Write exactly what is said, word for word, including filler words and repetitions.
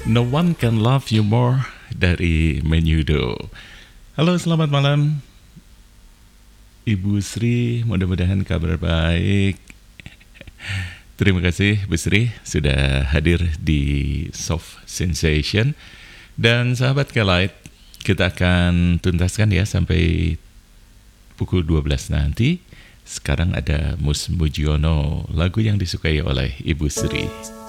No One Can Love You More dari Menyudo. Halo, selamat malam Ibu Sri, mudah-mudahan kabar baik. Terima kasih Bu Sri sudah hadir di Soft Sensation. Dan sahabat Kelight, kita akan tuntaskan ya sampai pukul dua belas nanti. Sekarang ada Mus Mujiono, lagu yang disukai oleh Ibu Sri.